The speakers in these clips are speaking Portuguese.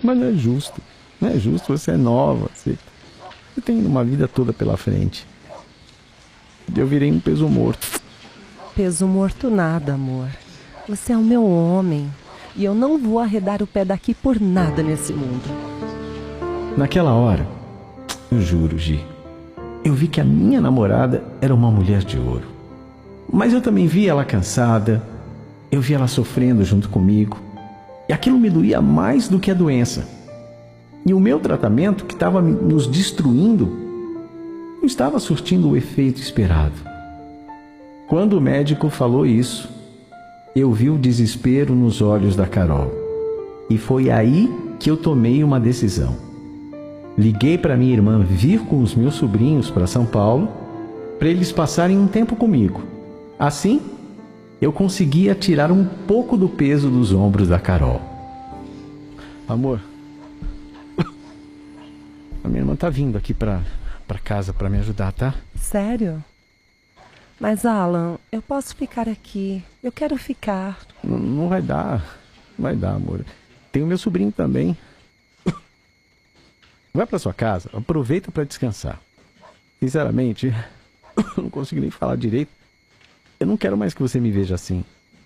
Mas não é justo. Não é justo, você é nova. Você tem uma vida toda pela frente. Eu virei um peso morto. Peso morto nada, amor. Você é o meu homem. E eu não vou arredar o pé daqui por nada nesse mundo. Naquela hora, eu juro, Gi, eu vi que a minha namorada era uma mulher de ouro. Mas eu também vi ela cansada, eu vi ela sofrendo junto comigo. E aquilo me doía mais do que a doença. E o meu tratamento, que estava nos destruindo, não estava surtindo o efeito esperado. Quando o médico falou isso, eu vi o desespero nos olhos da Carol. E foi aí que eu tomei uma decisão. Liguei para minha irmã vir com os meus sobrinhos para São Paulo, para eles passarem um tempo comigo. Assim, eu conseguia tirar um pouco do peso dos ombros da Carol. Amor, a minha irmã tá vindo aqui para casa para me ajudar, tá? Sério? Mas, Alan, eu posso ficar aqui. Eu quero ficar. Não vai dar. Não vai dar, amor. Tem o meu sobrinho também. Vai para sua casa, aproveita para descansar. Sinceramente, eu não consigo nem falar direito. Eu não quero mais que você me veja assim.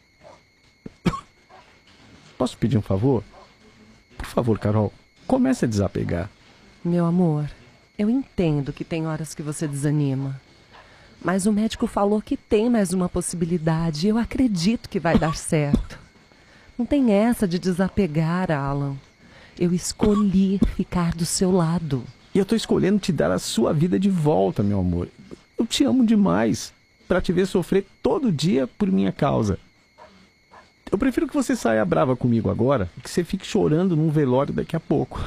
Posso pedir um favor? Por favor, Carol, comece a desapegar. Meu amor, eu entendo que tem horas que você desanima. Mas o médico falou que tem mais uma possibilidade e eu acredito que vai dar certo. Não tem essa de desapegar, Alan. Eu escolhi ficar do seu lado. E eu tô escolhendo te dar a sua vida de volta, meu amor. Eu te amo demais para te ver sofrer todo dia por minha causa. Eu prefiro que você saia brava comigo agora e que você fique chorando num velório daqui a pouco.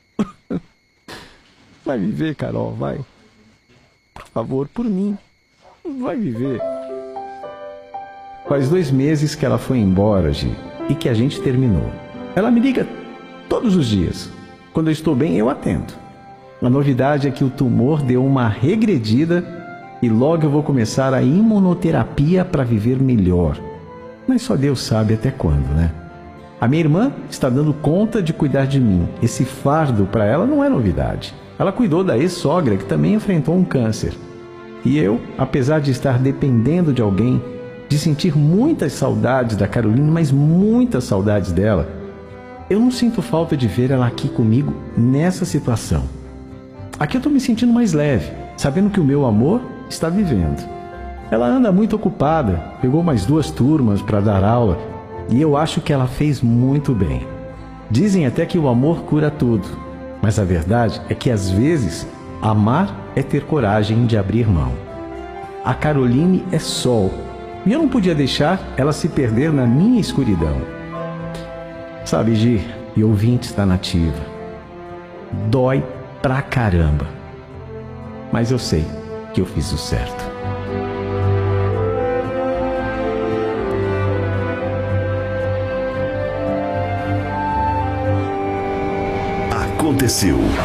Vai viver, Carol, vai. Por favor, por mim. Vai viver. Faz 2 meses que ela foi embora, Gi, e que a gente terminou. Ela me liga todos os dias. Quando eu estou bem, eu atendo. A novidade é que o tumor deu uma regredida e logo eu vou começar a imunoterapia para viver melhor. Mas só Deus sabe até quando, né? A minha irmã está dando conta de cuidar de mim. Esse fardo para ela não é novidade. Ela cuidou da ex-sogra que também enfrentou um câncer. E eu, apesar de estar dependendo de alguém, de sentir muitas saudades da Carolina, mas muitas saudades dela, eu não sinto falta de ver ela aqui comigo nessa situação. Aqui eu estou me sentindo mais leve, sabendo que o meu amor está vivendo. Ela anda muito ocupada, pegou mais 2 turmas para dar aula e eu acho que ela fez muito bem. Dizem até que o amor cura tudo, mas a verdade é que às vezes amar é ter coragem de abrir mão. A Caroline é sol e eu não podia deixar ela se perder na minha escuridão. Sabe, Gi, e ouvintes da Nativa, dói pra caramba, mas eu sei que eu fiz o certo. Aconteceu.